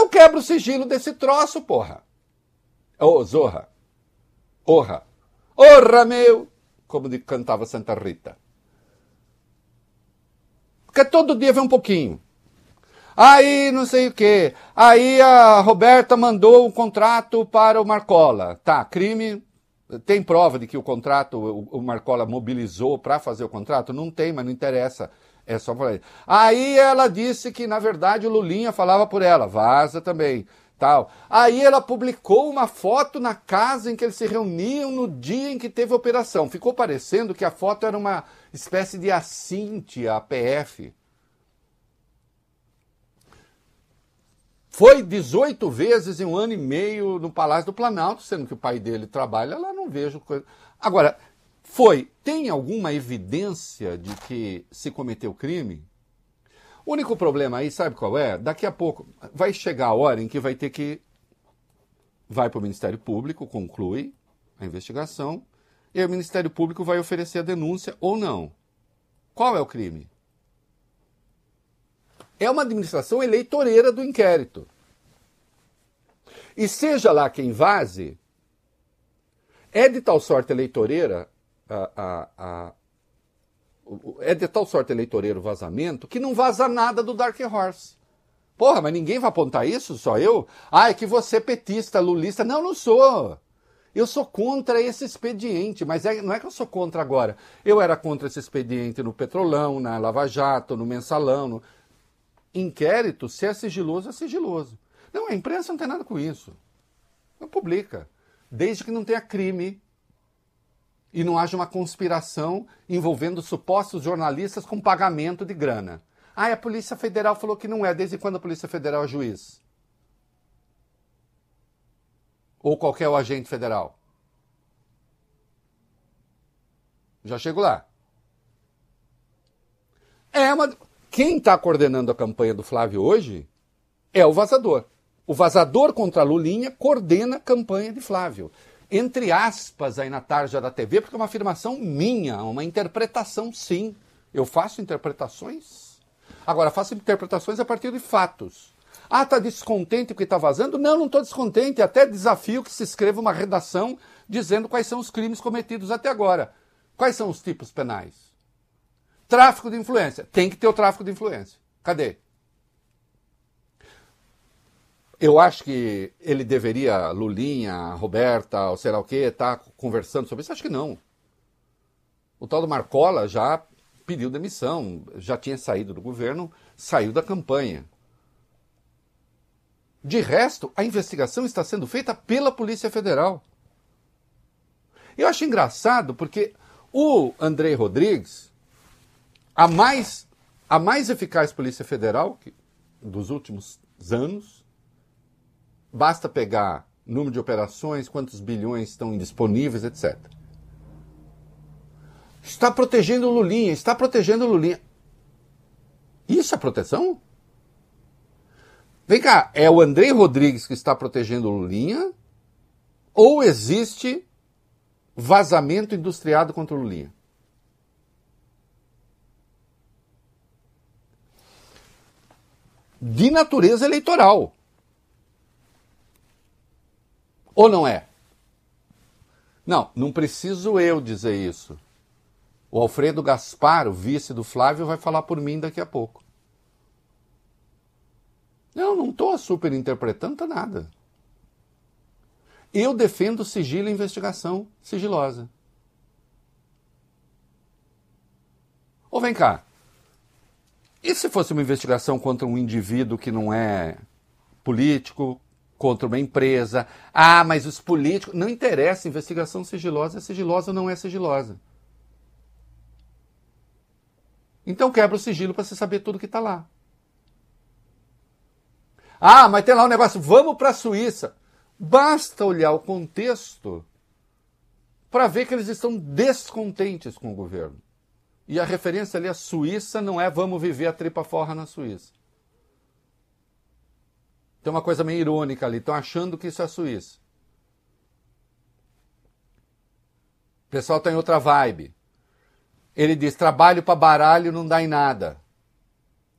Então quebra o sigilo desse troço, porra. Ô, Zorra. Orra. Orra, meu! Como cantava Santa Rita. Porque todo dia vem um pouquinho. Aí não sei o quê. Aí a Roberta mandou um contrato para o Marcola. Tá, crime. Tem prova de que o contrato, o Marcola mobilizou para fazer o contrato? Não tem, mas não interessa. É só falar. Aí ela disse que, na verdade, o Lulinha falava por ela. Vaza também. Tal. Aí ela publicou uma foto na casa em que eles se reuniam no dia em que teve a operação. Ficou parecendo que a foto era uma espécie de assinte à PF. Foi 18 vezes em 1 ano e meio no Palácio do Planalto, sendo que o pai dele trabalha lá, não vejo coisa. Agora, tem alguma evidência de que se cometeu crime? O único problema aí, sabe qual é? Daqui a pouco vai chegar a hora em que vai ter que... Vai para o Ministério Público, conclui a investigação, e o Ministério Público vai oferecer a denúncia ou não. Qual é o crime? É uma administração eleitoreira do inquérito. E seja lá quem vaze, é de tal sorte eleitoreira é de tal sorte eleitoreiro o vazamento que não vaza nada do Dark Horse. Porra, mas ninguém vai apontar isso? Só eu? Ah, é que você é petista, lulista. Não, não sou. Eu sou contra esse expediente, mas não é que eu sou contra agora. Eu era contra esse expediente no Petrolão, na Lava Jato, no Mensalão. Inquérito, se é sigiloso, é sigiloso. Não, a imprensa não tem nada com isso. Não publica. Desde que não tenha crime e não haja uma conspiração envolvendo supostos jornalistas com pagamento de grana. Ah, a Polícia Federal falou que não é. Desde quando a Polícia Federal é juiz? Ou qualquer agente federal? Já chego lá. Quem está coordenando a campanha do Flávio hoje é o vazador. O vazador contra a Lulinha coordena a campanha de Flávio. Entre aspas, aí na tarja da TV, porque é uma afirmação minha, uma interpretação, sim. Eu faço interpretações. Agora, faço interpretações a partir de fatos. Ah, está descontente porque está vazando? Não, não estou descontente. Até desafio que se escreva uma redação dizendo quais são os crimes cometidos até agora. Quais são os tipos penais? Tráfico de influência. Tem que ter o tráfico de influência. Cadê? Eu acho que ele deveria, Lulinha, Roberta, ou sei lá o quê, estar conversando sobre isso. Acho que não. O tal do Marcola já pediu demissão, já tinha saído do governo, saiu da campanha. De resto, a investigação está sendo feita pela Polícia Federal. Eu acho engraçado porque o Andrei Rodrigues, a mais eficaz Polícia Federal dos últimos anos, basta pegar número de operações, quantos bilhões estão disponíveis, etc. Está protegendo o Lulinha, está protegendo o Lulinha. Isso é proteção? Vem cá, é o Andrei Rodrigues que está protegendo o Lulinha? Ou existe vazamento industriado contra o Lulinha? De natureza eleitoral. Ou não é? Não, não preciso eu dizer isso. O Alfredo Gaspar, o vice do Flávio, vai falar por mim daqui a pouco. Eu não estou superinterpretando nada. Eu defendo sigilo e investigação sigilosa. Ou vem cá. E se fosse uma investigação contra um indivíduo que não é político, contra uma empresa? Ah, mas os políticos... Não interessa, investigação sigilosa é sigilosa ou não é sigilosa. Então quebra o sigilo para você saber tudo que está lá. Ah, mas tem lá um negócio, vamos para a Suíça. Basta olhar o contexto para ver que eles estão descontentes com o governo. E a referência ali à Suíça não é vamos viver a tripa forra na Suíça. Tem uma coisa meio irônica ali, estão achando que isso é a Suíça. O pessoal está em outra vibe. Ele diz, trabalho para baralho não dá em nada.